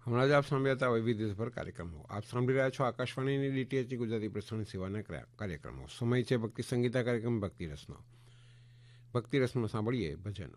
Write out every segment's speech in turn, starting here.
હમણાં જ આપ સાંભળ્યા હતા વૈવિધ્યસભર કાર્યક્રમો. આપ સાંભળી રહ્યા છો આકાશવાણીની ડીટીએચ ગુજરાતી પ્રસારણ સેવાના કાર્યક્રમો. સમય છે ભક્તિ સંગીતા કાર્યક્રમ ભક્તિ રસનો. ભક્તિ રસમાં સાંભળીએ ભજનો.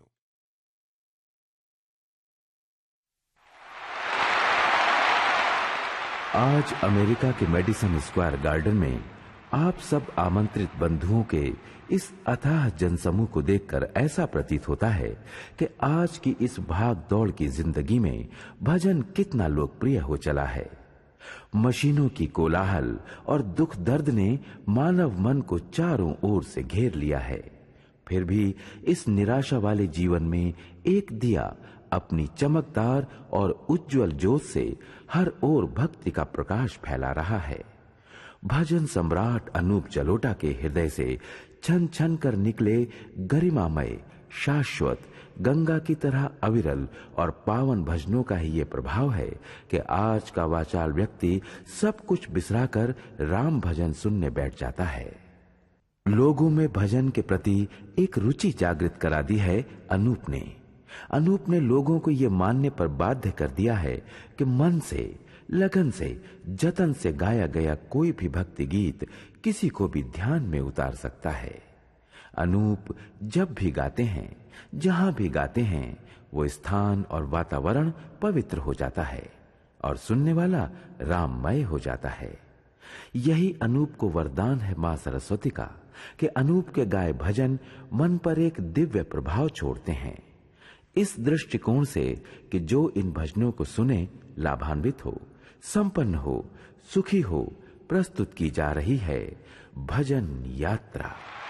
आज अमेरिका के मेडिसन स्क्वायर गार्डन में आप सब आमंत्रित बंधुओं के इस अथाह जनसमूह को देखकर ऐसा प्रतीत होता है कि आज की इस भाग दौड़ की जिंदगी में भजन कितना लोकप्रिय हो चला है। मशीनों की कोलाहल और दुख दर्द ने मानव मन को चारों ओर से घेर लिया है। फिर भी इस निराशा वाले जीवन में एक दिया अपनी चमकदार और उज्जवल ज्योत से हर ओर भक्ति का प्रकाश फैला रहा है। भजन सम्राट अनूप जलोटा के हृदय से छन छन कर निकले गरिमामय, शाश्वत, गंगा की तरह अविरल और पावन भजनों का ही ये प्रभाव है कि आज का वाचाल व्यक्ति सब कुछ बिसराकर राम भजन सुनने बैठ जाता है। लोगों में भजन के प्रति एक रुचि जागृत करा दी है अनूप ने। अनूप ने लोगों को ये मानने पर बाध्य कर दिया है कि मन से, लगन से, जतन से गाया गया कोई भी भक्ति गीत किसी को भी ध्यान में उतार सकता है। अनूप जब भी गाते हैं, जहां भी गाते हैं, वो स्थान और वातावरण पवित्र हो जाता है और सुनने वाला राममय हो जाता है। यही अनूप को वरदान है मां सरस्वती का कि अनूप के गाए भजन मन पर एक दिव्य प्रभाव छोड़ते हैं। इस दृष्टिकोण से कि जो इन भजनों को सुने लाभान्वित हो, संपन्न हो, सुखी हो, प्रस्तुत की जा रही है भजन यात्रा।